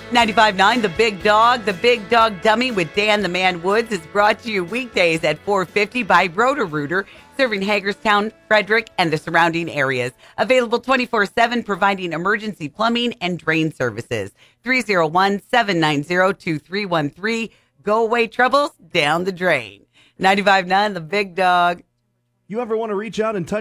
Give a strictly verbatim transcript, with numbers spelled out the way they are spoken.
ninety-five point nine The Big Dog. The Big Dog Dummy with Dan the Man Woods is brought to you weekdays at four fifty by Roto-Rooter, serving Hagerstown, Frederick, and the surrounding areas. Available twenty-four seven, providing emergency plumbing and drain services. three oh one, seven nine zero, two three one three. Go away troubles down the drain. ninety-five point nine The Big Dog. You ever want to reach out and touch